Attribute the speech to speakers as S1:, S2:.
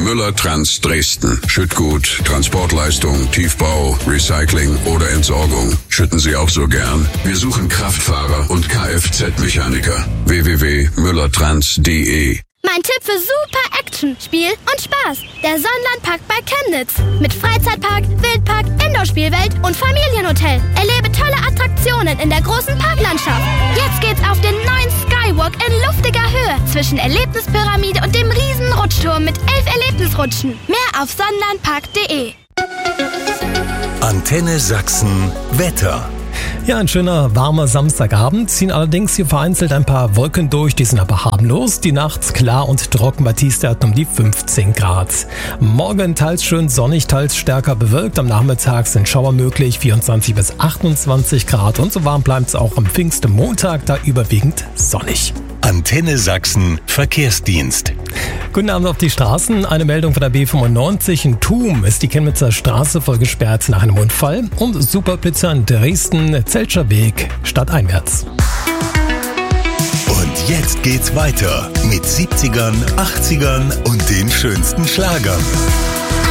S1: Müller Trans Dresden. Schüttgut, Transportleistung, Tiefbau, Recycling oder Entsorgung. Schütten Sie auch so gern? Wir suchen Kraftfahrer und Kfz-Mechaniker. www.müllertrans.de.
S2: Mein Tipp für super Action, Spiel und Spaß. Der Sonnenlandpark bei Chemnitz. Mit Freizeitpark, Wildpark, Indoor-Spielwelt und Familienhotel. Erlebe tolle Attraktionen in der großen Parklandschaft. Jetzt geht's auf den neuen Skywalk in luftiger Höhe zwischen Erlebnispyramide und dem riesen Rutschturm mit 11 Erlebnisrutschen. Mehr auf sonnenlandpark.de.
S3: Antenne Sachsen Wetter.
S4: Ja, ein schöner, warmer Samstagabend. Ziehen allerdings hier vereinzelt ein paar Wolken durch, die sind aber harmlos. Die Nacht klar und trocken bei Tiefstwerten um die 15 Grad. Morgen teils schön sonnig, teils stärker bewölkt. Am Nachmittag sind Schauer möglich, 24 bis 28 Grad. Und so warm bleibt es auch am Pfingstmontag, da überwiegend sonnig.
S3: Antenne Sachsen Verkehrsdienst.
S4: Guten Abend auf die Straßen. Eine Meldung von der B95 in Thum ist die Chemnitzer Straße voll gesperrt nach einem Unfall. Und Superblitzer in Dresden, Zeltscher Weg, stadteinwärts.
S3: Und jetzt geht's weiter mit 70ern, 80ern und den schönsten Schlagern.